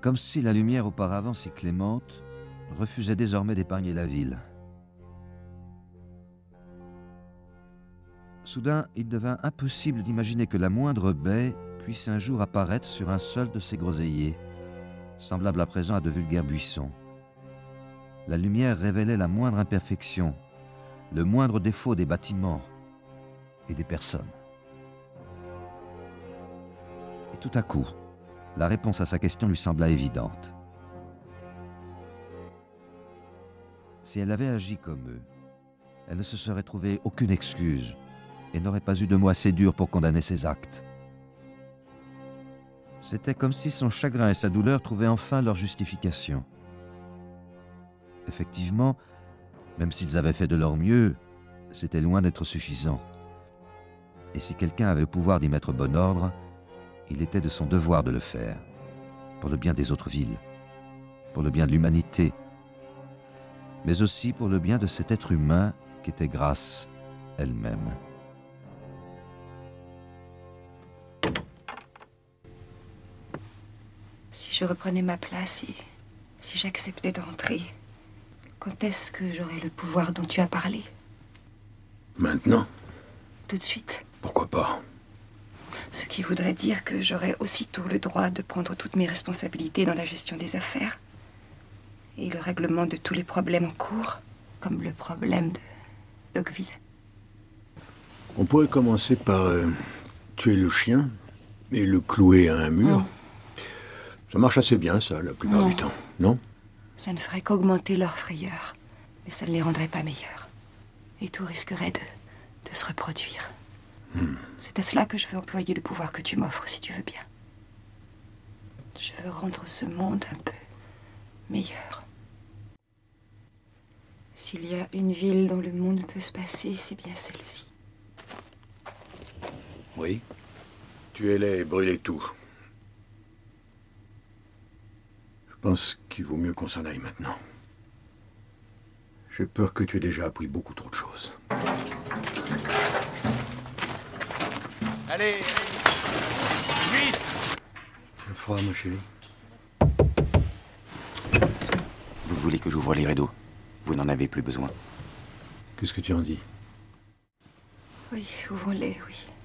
Comme si la lumière auparavant si clémente refusait désormais d'épargner la ville. Soudain, il devint impossible d'imaginer que la moindre baie puisse un jour apparaître sur un seul de ces groseilliers, semblables à présent à de vulgaires buissons. La lumière révélait la moindre imperfection, le moindre défaut des bâtiments et des personnes. Et tout à coup, la réponse à sa question lui sembla évidente. Si elle avait agi comme eux, elle ne se serait trouvée aucune excuse et n'aurait pas eu de mots assez durs pour condamner ses actes. C'était comme si son chagrin et sa douleur trouvaient enfin leur justification. Effectivement, même s'ils avaient fait de leur mieux, c'était loin d'être suffisant. Et si quelqu'un avait le pouvoir d'y mettre bon ordre, il était de son devoir de le faire, pour le bien des autres villes, pour le bien de l'humanité, mais aussi pour le bien de cet être humain qu'était Grace elle-même. Si je reprenais ma place et si j'acceptais d'entrer, quand est-ce que j'aurais le pouvoir dont tu as parlé? Maintenant? Tout de suite. Pourquoi pas? Ce qui voudrait dire que j'aurais aussitôt le droit de prendre toutes mes responsabilités dans la gestion des affaires et le règlement de tous les problèmes en cours, comme le problème de Dogville. On pourrait commencer par tuer le chien et le clouer à un mur. Ça marche assez bien, ça, la plupart du temps, non? Ça ne ferait qu'augmenter leur frayeur, mais ça ne les rendrait pas meilleurs. Et tout risquerait de se reproduire. C'est à cela que je veux employer le pouvoir que tu m'offres, si tu veux bien. Je veux rendre ce monde un peu meilleur. S'il y a une ville dont le monde peut se passer, c'est bien celle-ci. Oui. Tuez-les et brûlez tout. Je pense qu'il vaut mieux qu'on s'en aille maintenant. J'ai peur que tu aies déjà appris beaucoup trop de choses. Allez, vite! J'ai froid, ma chérie. Vous voulez que j'ouvre les rideaux? Vous n'en avez plus besoin. Qu'est-ce que tu en dis? Oui, ouvrons-les, oui.